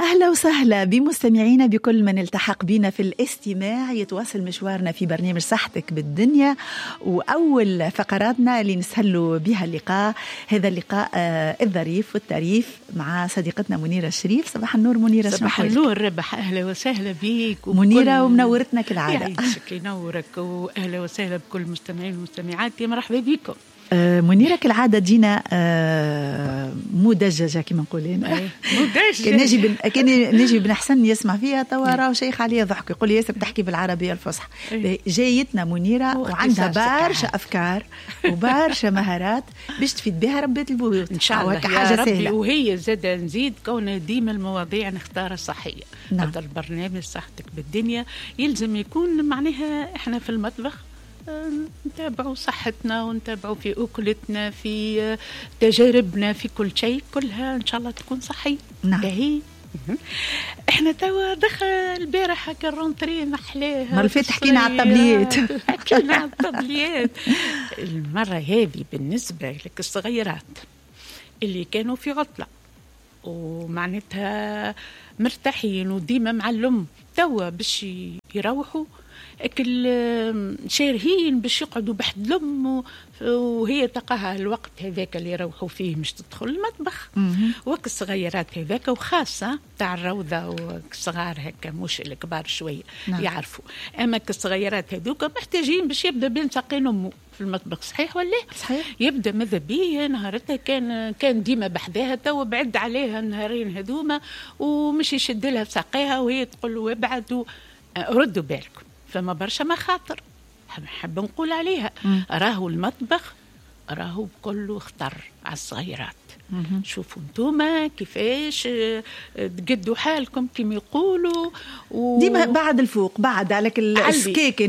أهلا وسهلا بمستمعينا بكل من التحق بنا في الاستماع. يتواصل مشوارنا في برنامج صحتك بالدنيا، وأول فقراتنا اللي نسهلوا بها اللقاء هذا اللقاء الظريف والطريف مع صديقتنا منيرة الشريف. صباح النور منيرة. صباح النور ربح، أهلا وسهلا بيك منيرة ومنورتنا كالعادة. يعيشك ينورك، وأهلا وسهلا بكل مستمعين والمستمعات، مرحبا بكم. منيرة كالعادة جينا مدججة كما نقولين. مدججة كان نجي بن حسن يسمع فيها توا راهو شيخ عليه ضحك، يقول لي ياسر تحكي بالعربية الفصحى. جايتنا منيرة وعندها برشا أفكار وبرشا مهارات باش تفيد بها ربة البيوت إن شاء الله يا ربي. وهي زاد نزيد كون ديما المواضيع نختارها صحية. هذا البرنامج صحتك بالدنيا يلزم يكون معناها إحنا في المطبخ نتابعوا صحتنا ونتابعوا في أكلتنا، في تجاربنا، في كل شيء، كلها إن شاء الله تكون صحية. نعم. احنا توا دخل البارح هكا الرونتري محلاها. مرة فاتت حكينا على الطبليات. حكينا على الطبليات. المرة هذه بالنسبة لك الصغيرات اللي كانوا في عطلة ومعناتها مرتاحين وديما مع الأم، توا باش يروحوا أكل شارهين باش يقعدوا بحد الأم، وهي تقاها الوقت هذاك اللي يروحوا فيه مش تدخل المطبخ. وك الصغيرات هذاك وخاصة تاع الروضة وصغار هكا مش الكبار شوية. نعم. يعرفوا، أما كالصغيرات هذوك محتاجين باش يبدأ بين ساقين أمه في المطبخ. صحيح ولا؟ صحيح. يبدأ ماذا بيه نهارتها كان ديما بحذاها، تو بعد عليها النهارين هذوما ومش يشد لها ساقيها وهي تقول له ابعدوا. ردوا بالكم، فما برشا مخاطر نحب نقول عليها. راهو المطبخ راهو كله خطر على الصغيرات. شوفوا انتوما كيفاش تقدوا حالكم كما يقولوا ديما بعد الفوق، بعد عليك السكيكن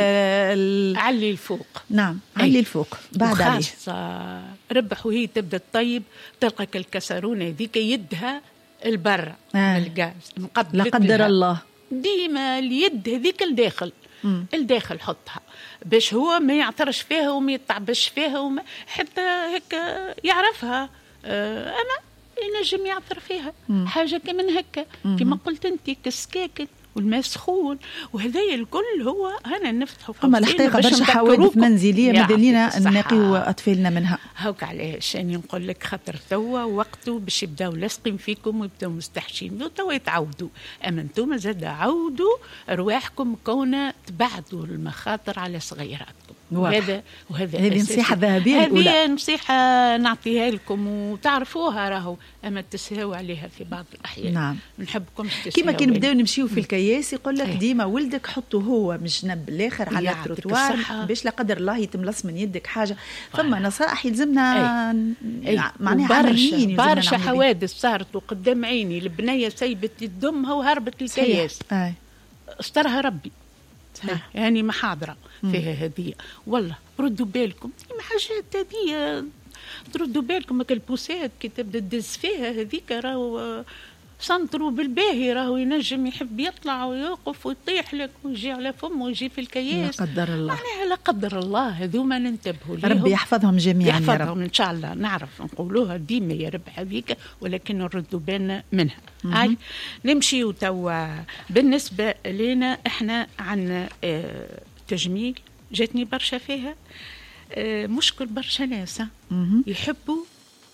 علي الفوق. نعم علي الفوق بعد عليه. ربح وهي تبدا الطيب تلقى الكسرونه هذيك يدها البرة الغاز لا قدر الله، ديما اليد هذيك الداخل حطها باش هو ما يعثرش فيها وما يتعبش فيها حتى هيك يعرفها. أما ينجم يعثر فيها حاجة كمن هكا كما قلت أنت كالسكاكل والماء سخون، وهذا الكل هو أنا نفتحه. أما الحقيقة برشا حوادث منزلية مدلينا نقيو أطفالنا منها. هاك علاش أنا نقول لك خاطر توا وقته باش يبداو لاصقين فيكم ويبداو مستحشين توا يتعودوا. أما أنتم زاد عودوا رواحكم كون تبعدوا المخاطر على صغيراتكم. وهذا هذه نصيحة ذهبية الأولى. هذه نصيحة نعطيها لكم وتعرفوها راهو، أما تسهوا عليها في بعض الأحيان. نعم. نحبكم كما كان نبداو نمشيو في الكياس يقول لك ديما ولدك حطه هو مش جنب الآخر على التروتوار باش لا قدر الله يتملص من يدك حاجة. ثم نصائح يلزمنا معناها برشا حوادث صارت قدام عيني. البنية سيبت يدمها وهربت الكياس. استرها ربي. يعني محاضرة فيها هدية. والله ردوا بالكم ما حاجات هدية، تردوا بالكم البوسات كي تبدا تدز فيها هذيك راهو سنطروا بالباهي، راهو ينجم يحب يطلع ويوقف ويطيح لك ويجي على فمه ويجي في الكياس. لا قدر الله، معناها لا قدر الله. هذوما ننتبهوا لهم، ربي يحفظهم جميعا، يحفظهم إن شاء الله. نعرف نقولوها ديما يا رب هذيك، ولكن نردوا بالنا منها. هاي نمشي توا بالنسبة لنا احنا عن تجميل. جاتني برشا فيها مشكل برشا ناس يحبوا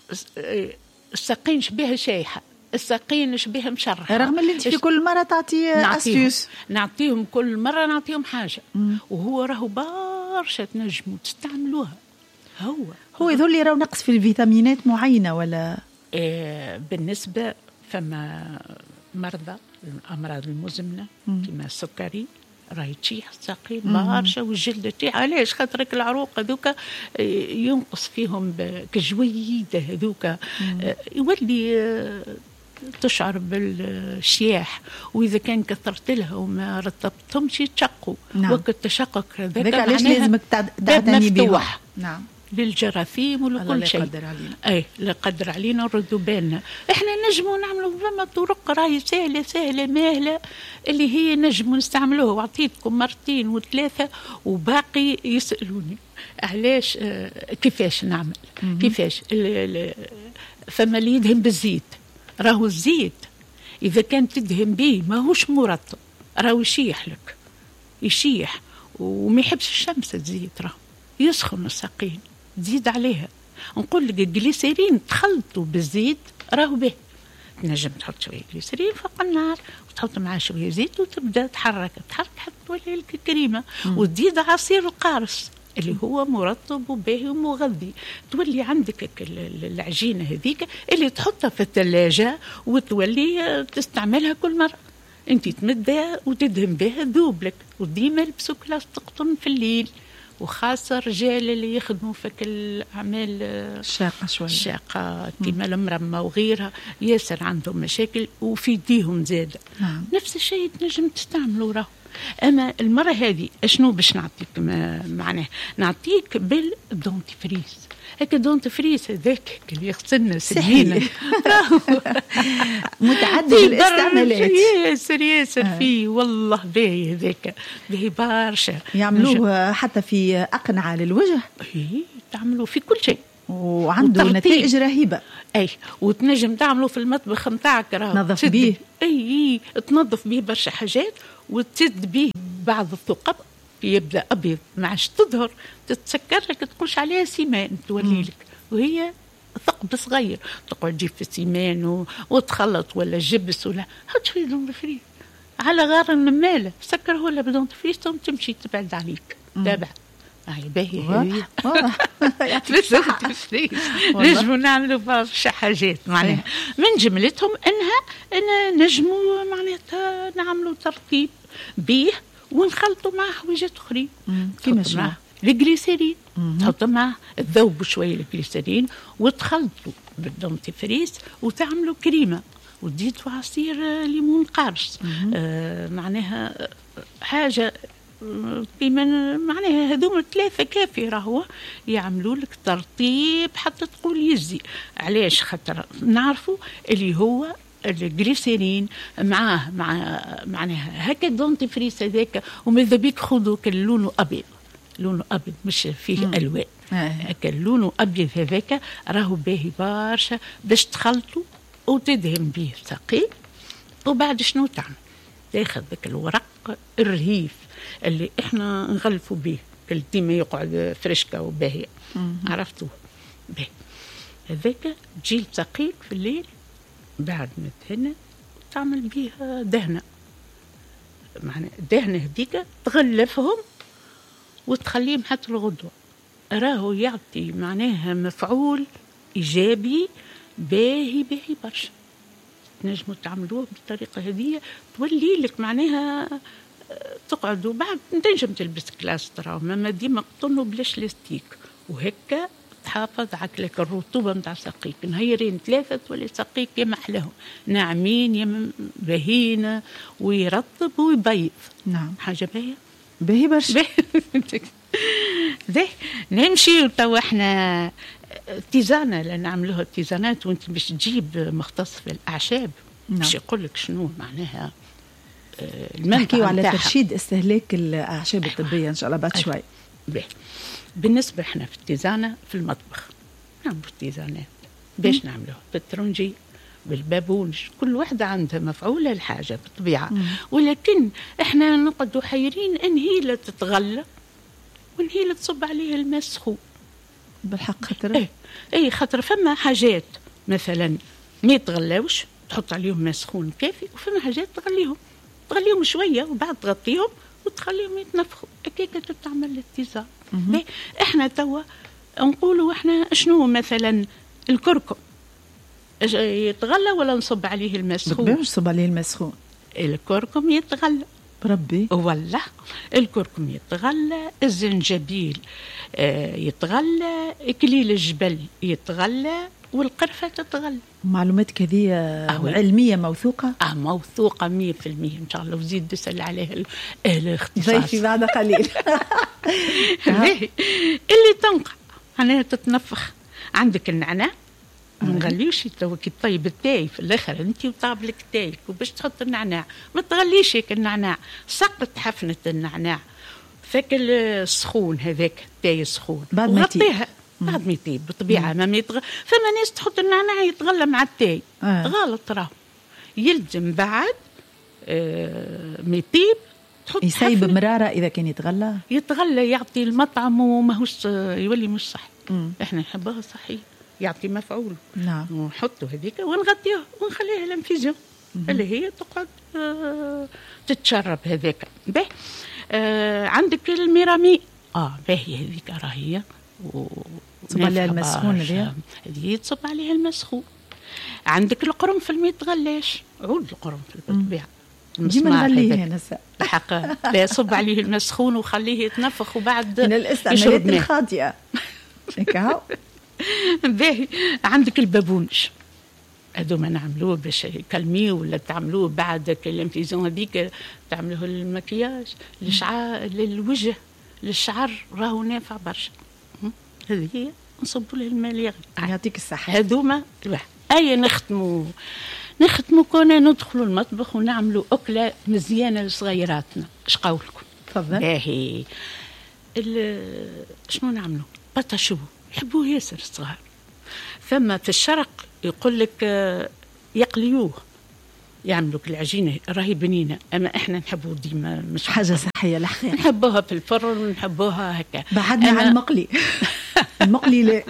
الساقين شبيها شايحة، الساقين شبيها مشرحة، رغم اللي انت في كل مرة تعطي أستيوس. نعطيهم كل مرة نعطيهم حاجة وهو راهو برشا تنجموا تستعملوها. هو يظل لي راهو نقص في الفيتامينات معينة ولا بالنسبة فما مرضى الأمراض المزمنة كما السكري راهي تشيح الساقين برشا والجلد تاعها. علاش؟ خاطرك العروق هذوك ينقص فيهم كجويدة هذوك، يولي تشعر بالشياح، وإذا كان كثرت لها وما رطبتهمش يتشقوا. وقت التشقق هذاك علاش لازمك تعتني بهم. نعم. للجراثيم ولكل شيء. لا قدر علينا نردوا بالنا. احنا نجموا نعملوا فما طرق راهي سهله ماهله اللي هي نجموا نستعملوها. وعطيتكم مرتين وثلاثه وباقي يسالوني علاش كيفاش نعمل. كيفاش فما اللي يدهن بالزيت. راهو الزيت إذا كان تدهن به ماهوش مرطب راهو يشيح لك، يشيح وما يحبش الشمس تزيد، راهو يسخن الساقين تزيد عليها. نقول لك الجليسيرين تخلطوا بالزيت راهو به، تنجم تحط شويه جليسيرين فوق النار وتحط معاه شويه زيت وتبدا تحرك حتى تولي لك كريمه، وتزيد عصير القارص اللي هو مرطب وباهي ومغذي. تولي عندك العجينه هذيك اللي تحطها في الثلاجه وتولي تستعملها كل مره. انت تمدها وتدهن بها ذوب لك، وديما لبسوا كلاس تقطن في الليل، وخاصة الرجال اللي يخدموا في الأعمال شاقة شوية، شاقة كيما المرمى وغيرها، ياسر عندهم مشاكل وفي يديهم زادة. نفس الشيء تنجم تستعملوا راهو. أما المرة هذه أشنو باش نعطيك معناه؟ نعطيك بالدونتيفريس. هكا دونتيفريس هذاك اللي يغسلنا سنينا متعدد الاستعمالات، ياسر فيه والله باهي هذاك باهي برشا. يعملوه حتى في أقنعة للوجه، تعملوه في كل شيء وعنده نتائج رهيبة. أي وتنجم تعملوا في المطبخ متاعك نظف به، أي تنظف به برشا حاجات، وتسد به بعض الثقب يبدا ابيض ما عادش تظهر، تتسكر لك تقولش عليها سيمان تولي لك، وهي ثقب صغير تقعد تجيب في السيمان وتخلط ولا جبس ولا حط شويه دونتيفريس على غار النماله، سكره ولا بدونتيفريس تمشي تبعد عليك. تابع هاي باهي واضح نجموا نعملوا برشا حاجات معناها من جملتهم انها نجموا معناتها نعملوا ترطيب بيه ونخلطوا معه حويجات اخرين كيما شنو الجليسيرين، تحط معه تذوبوا شويه الجليسيرين وتخلطوا بالدونتيفريس وتعملوا كريمه وتزيدوا عصير ليمون قارص. معناها حاجه كيما معناها هذوما 3 كافي راهو يعملوا لك ترطيب حتى تقول يزي. علاش؟ خاطر نعرفوا اللي هو الجليسيرين معاه معناها هكا دونتيفريس هذاك، وماذا بيك خذوا لونه ابيض، لونه ابيض مش فيه الوان، هكا لونه ابيض هذاك راهو باهي برشا باش تخلطوا وتدهن به ثقيل. وبعد شنو تعمل؟ تاخذ ذاك الورق الرهيف اللي احنا نغلفوا به كل ديما يقعد فرشكه وباهي، عرفتوه باهي هذاك تجي ثقيل في الليل بعد ما تهنى تعمل بيها دهنة، معنى دهنة هديك تغلفهم وتخليهم حتى الغدوة، راهو يعطي معناها مفعول إيجابي باهي برشا. نجموا تعملوه بالطريقة هذه تولي لك معناها تقعدوا بعد تنجم تلبس كلاس تراو ما ديما قطنوا بلاش لاستيك، وهكا تحافظ عكلك الرطوبة متاع ساقيك. نهيرين 3 تولي ساقيك يا محلاهم ناعمين يا باهين ويرطب ويبيض. نعم حاجة باهي برشا. نمشي توا احنا تيزانة لأن نعملوها تيزانات، وانت باش تجيب مختص في الأعشاب باش يقول لك شنو معناها نحكيو على ترشيد استهلاك الأعشاب الطبية إن شاء الله بعد شوي. بالنسبة احنا في التيزانة في المطبخ نعملوا التيزانات باش نعملوها بالترنجي بالبابونج، كل واحدة عندها مفعولة الحاجة بالطبيعة، ولكن احنا نقعدوا حيرين ان هي لا تتغلى وان هي لا تصب عليها الماء سخون. بالحق خطر اي خطر فما حاجات مثلا ما يتغلاوش تحط عليهم ماء سخون كافي، وفما حاجات تغليهم شوية وبعد تغطيهم وتخليهم يتنفخوا هكاك تعمل التيزان. احنا توا نقولوا احنا شنو مثلا الكركم يتغلى ولا نصب عليه الماء سخون؟ باش نصب عليه الماء سخون. الكركم يتغلى بربي والله، الكركم يتغلى، الزنجبيل يتغلى، إكليل الجبل يتغلى، والقرفة تتغلى. معلوماتك هذه علمية موثوقة؟ موثوقة 100% إن شاء الله، وزيد تسأل عليها الاختصاص ضيفي بعد قليل. اللي تنقع معناها تتنفخ. عندك النعناع ما نغليوش توا كي طيب التاي في الاخر انت وطاب لك تايك وباش تحط النعناع ما تغليش هيك النعناع، سقط حفنة النعناع فك السخون هذاك التاي السخون بعد ما يطيب بالطبيعة ما فما ناس تحط النعناع يتغلى مع التاي غلط راهو يلزم بعد ما يطيب تحط يسيب مرارة إذا كان يتغلى يعطي المطعم وماهوش يولي مش صحي. احنا نحبها صحي يعطي مفعول. نعم. ونحطه هذيك ونغطيها ونخليها لانفيزيون اللي هي تقعد تتشرب هذاك. به عندك الميرامي باهي هذيك راهي تصب عليها المسخون هذه تصب عليها المسخون. عندك القرنفل ما يتغلاش، عود القرنفل بالطبيعه ديما نغليه هنا الحق لا يصب عليه المسخون وخليه يتنفخ وبعد من الاستعمالات الخاطئه هكا. باهي عندك البابونج هذو ما نعملوه باش يكلميه ولا تعملوه بعد الانفيزيون هذيك تعملوه للمكياج للوجه للشعر راهو نافع برشا. هذه هي نصبوا له الماء يغلي يعطيك الصحه. هذوما اي نختموا كنا ندخلوا المطبخ ونعملوا أكلة مزيانة لصغيراتنا. اش قولكم؟ تفضل. باهي شنو نعملوا؟ بطاشو يحبوه ياسر الصغار. ثم في الشرق يقول لك يقليوه يعملوا العجينة راهي بنينة، أما إحنا نحبوه ديما مش حاجة صحية الحقيقة. نحبوها في الفرن ونحبوها هكا. بعدنا على المقلي. المقلي لا.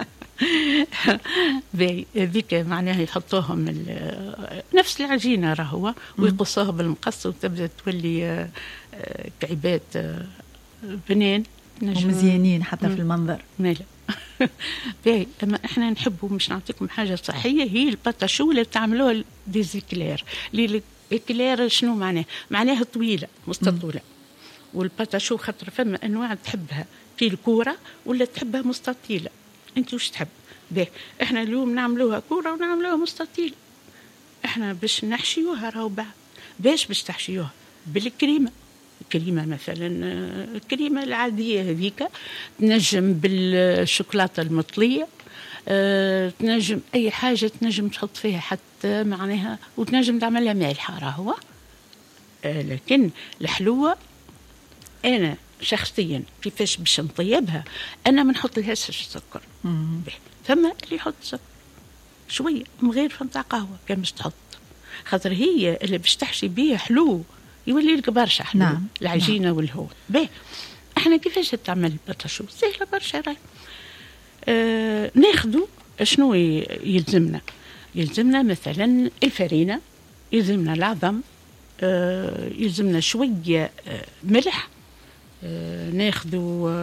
باهي هذيك معناها يحطوهم نفس العجينة راهو ويقصوها بالمقص وتبدأ تولي كعبات بنين ومزيانين حتى في المنظر. مالا. باهي اما احنا نحبوا مش نعطيكم حاجه صحيه هي الباتاشو اللي تعملوها ديزيكلير. الكلير شنو معناها طويله مستطوله. والباتاشو خاطر فما انواع تحبها في الكوره ولا تحبها مستطيله. انت وش تحب؟ باهي احنا اليوم نعملوها كوره ونعملوها مستطيله. احنا باش نحشيوها راهو بعد باش تحشيوها بالكريمه. الكريمة مثلا الكريمة العادية هذيك تنجم بالشوكولاتة المطلية تنجم أي حاجة تنجم تحط فيها حتى معناها وتنجم تعملها مالحة راهو. لكن الحلوة أنا شخصيا كيفاش باش نطيبها أنا ما نحط لهاش السكر. ثم اللي يحط سكر شوية من غير فنطة قهوة كان باش تحط خاطر هي اللي باش تحشي بيها حلو يولي لك برشا حلو. نعم. العجينة نعم. والهو باهي احنا كيفاش تعمل البطاشو سهلة برشا راهي. ناخذوا شنو يلزمنا مثلا الفرينة، يلزمنا العظم، يلزمنا شوية ملح، ناخذوا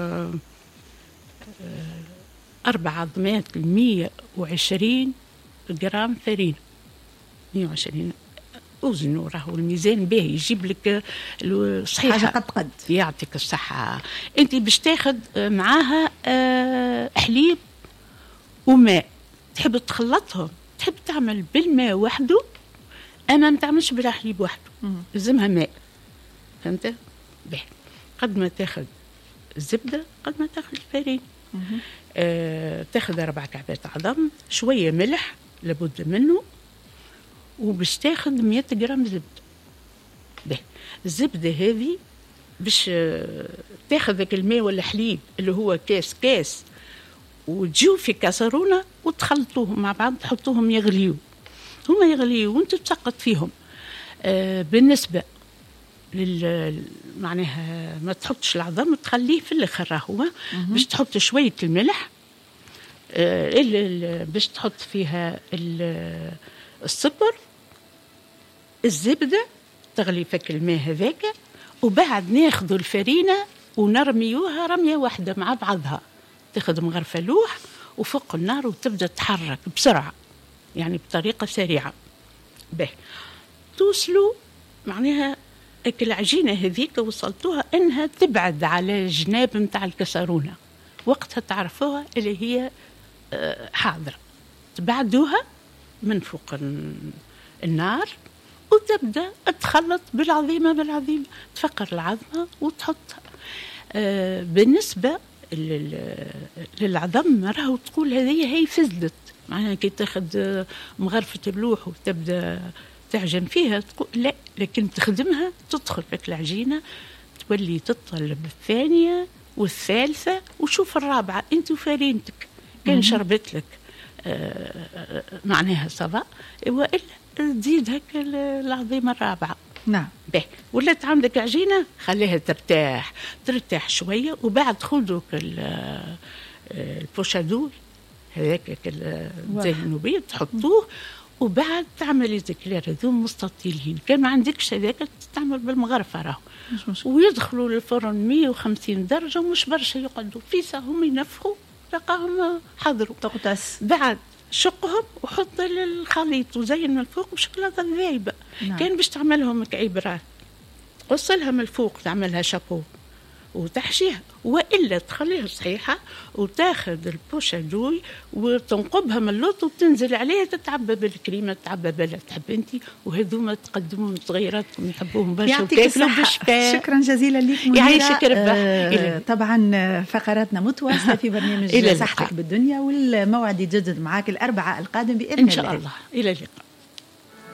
4 عظمات 120 جرام فرينة 120 وزنوا راهو الميزان باهي يجيب لك صحيح حاجه قد يعطيك الصحه. انت باش تاخذ معاها حليب وماء تحب تخلطهم تحب تعمل بالماء وحده اما ما تعملش بالحليب وحده لازمها ماء فهمت. باهي قد ما تاخذ الزبده قد ما تاخذ الفرين. تاخذ 4 كعبات عظم شويه ملح لابد منه وباش تاخذ 100 جرام زبده. به الزبده هذه باش تاخذ ذاك الماء ولا حليب اللي هو كاس وتجيو في كاسرونه وتخلطوهم مع بعض تحطوهم يغليو هما يغليو وانت تسقط فيهم. بالنسبه معناها ما تحطش العظم تخليه في الاخر راهو باش تحط شويه الملح باش تحط فيها السكر الزبدة تغلي فك الماء هذاك وبعد ناخذوا الفرينة ونرميوها رمية واحدة مع بعضها تاخذ مغرفة لوح وفوق النار وتبدأ تحرك بسرعة يعني بطريقة سريعة. به توصلوا معناها العجينة هذيك وصلتوها انها تبعد على الجناب متاع الكسرونة وقتها تعرفوها اللي هي حاضرة تبعدوها من فوق النار وتبدأ تخلط بالعظيمة تفقر العظمة وتحطها. بالنسبة للعظم راهو تقول هي فزلت معناها كي تاخذ مغرفة اللوح وتبدأ تعجن فيها تقول لا لكن تخدمها تدخل فيك العجينة تولي تطلب الثانية والثالثة وشوف الرابعة انت وفرينتك كان شربت لك معناها صبا، وإلا تزيد هكا العظيمة الرابعة. نعم. به ولات عندك عجينة خليها ترتاح شوية، وبعد خذوك البوشادور هذاك الزينوبية تحطوه، وبعد تعملي زكلير هذوم مستطيلين. كان ما عندكش هذاك تعمل بالمغرفة راهو، ويدخلوا للفرن 150 درجة، ومش برشا يقعدوا في ساعة هم ينفخوا لقاهم حضروا. تغطس بعد شقهم وحط الخليط وزين من الفوق بشوكولاتة ذايبة. نعم. كان باش تعملهم كعبرات تقصلها من الفوق تعملها شابو وتحشيها، وإلا تخليها صحيحة وتاخذ البوشادوي وتنقبها من اللوط وتنزل عليها تتعبى بالكريمة، تتعبى بلا تحب انت، وهذوما تقدمون صغيراتكم يحبوهم برشا وتاكلوا بالشفاء. شكرا جزيلا لك منيرة. يعيشك ربح. طبعا فقراتنا متواصلة في برنامج صحتك بالدنيا، والموعد يتجدد معاك الأربعاء القادم بإذن الله. إن شاء الله. إلى اللقاء.